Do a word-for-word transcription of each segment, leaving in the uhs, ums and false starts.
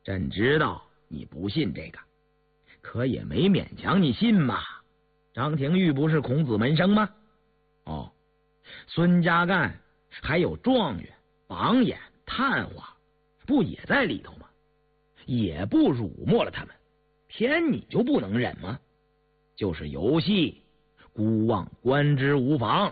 朕知道你不信这个，可也没勉强你信嘛。张廷玉不是孔子门生吗？哦，孙家干还有状元、榜眼、探花，不也在里头吗？也不辱没了他们，偏你就不能忍吗？就是游戏，孤望观之无妨。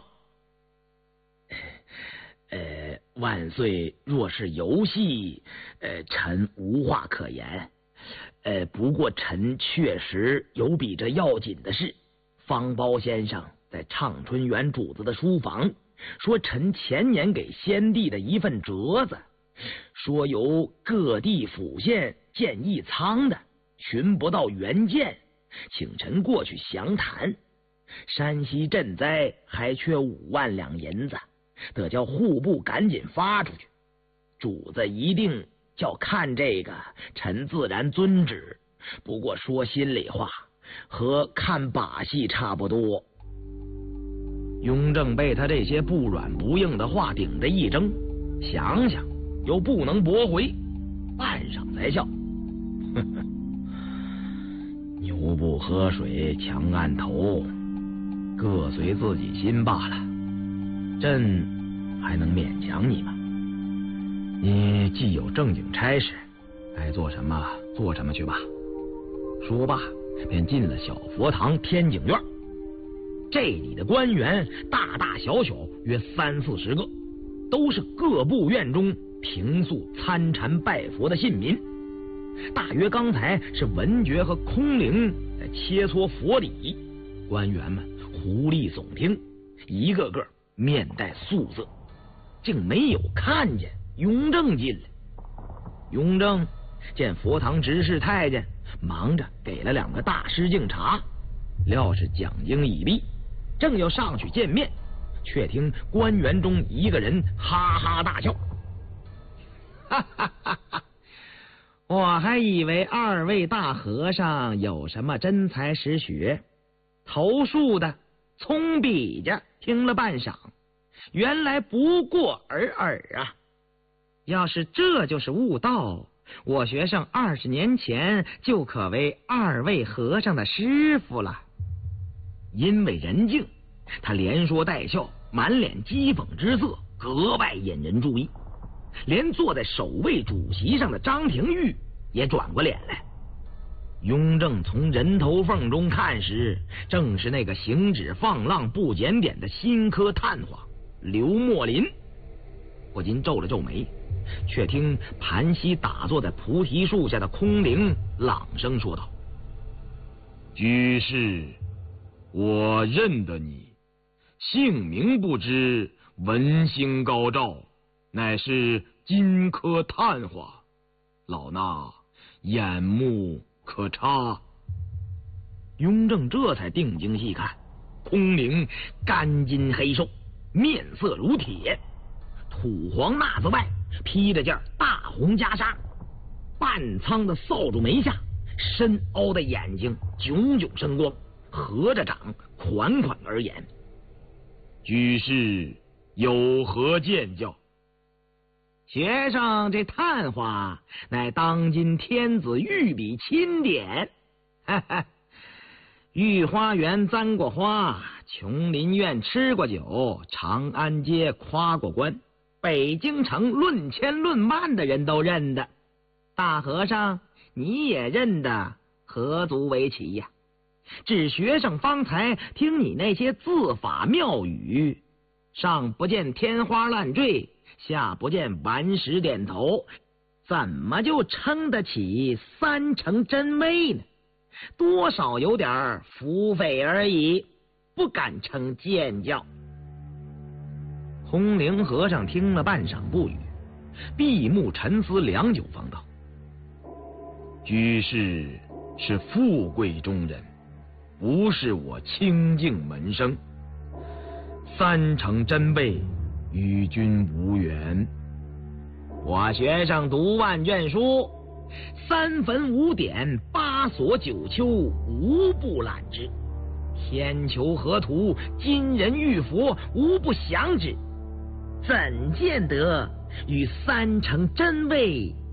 呃，万岁若是游戏，呃，臣无话可言。呃，不过臣确实有比这要紧的事。方包先生在畅春园主子的书房说，臣前年给先帝的一份折子，说由各地府县建义仓的巡捕到原件，请臣过去详谈。山西赈灾还缺五万两银子，得叫户部赶紧发出去。主子一定叫看这个，臣自然遵旨。不过说心里话，和看把戏差不多。雍正被他这些不软不硬的话顶着一怔，想想又不能驳回，半晌才笑：呵呵，牛不喝水强按头，各随自己心罢了。朕还能勉强你吗？你既有正经差事，该做什么做什么去吧。说罢便进了小佛堂天井院。这里的官员大大小小约三四十个，都是各部院中平素参禅拜佛的信民。大约刚才是文觉和空灵在切磋佛理，官员们狐狸耸听，一个个面带素色，竟没有看见雍正进来。雍正见佛堂执事太监忙着给了两个大师敬茶，料是讲经已毕，正要上去见面，却听官员中一个人哈哈大笑：哈哈哈哈！我还以为二位大和尚有什么真才实学，头树的葱笔家听了半晌，原来不过尔尔啊！要是这就是悟道，我学生二十年前就可为二位和尚的师傅了。因为人静，他连说带笑，满脸讥讽之色，格外引人注意。连坐在首位主席上的张廷玉也转过脸来。雍正从人头缝中看时，正是那个行止放浪不检点的新科探花刘墨林，不禁皱了皱眉，却听盘膝打坐在菩提树下的空灵朗声说道：居士，我认得你，姓名不知，文星高照，乃是金科探花，老衲眼目可差。雍正这才定睛细看，空灵干筋黑瘦，面色如铁，土黄衲子外披着件大红袈裟，半苍的扫帚眉下，深凹的眼睛炯炯生光，合着掌，款款而言：居士有何见教？学生这探花乃当今天子御笔钦点，哈哈，御花园簪过花，琼林苑吃过酒，长安街夸过官，北京城论千论万的人都认得。大和尚你也认得，何足为奇呀？只学生方才听你那些字法妙语，上不见天花乱坠，下不见顽石点头，怎么就称得起三成真味呢？多少有点腹诽而已，不敢称见教。空灵和尚听了半晌不语，闭目沉思良久，方道：居士是富贵中人，不是我清净门生，三成真味与君无缘。我学生读万卷书，三坟五典，八所九丘，无不览之。天球河图，金人玉佛，无不详之。怎见得与三成真味